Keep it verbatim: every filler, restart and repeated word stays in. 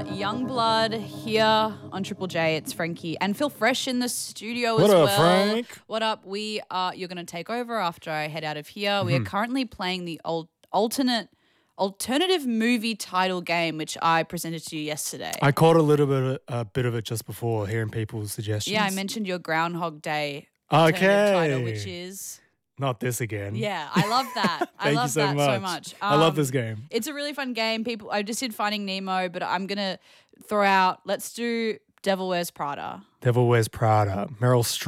uh, Youngblood here on Triple J. It's Frankie and Phil Fresh in the studio What as up, well. Frank? What up? We are. You're going to take over after I head out of here. Mm-hmm. We are currently playing the old alternate alternative movie title game, which I presented to you yesterday. I caught a little bit of, a bit of it just before hearing people's suggestions. Yeah, I mentioned your Groundhog Day okay. alternative title, which is. Not this again. Yeah, I love that. I Thank love you so that much. so much. Um, I love this game. It's a really fun game. People, I just did Finding Nemo, but I'm gonna throw out. Let's do Devil Wears Prada. Devil Wears Prada. Meryl Streep.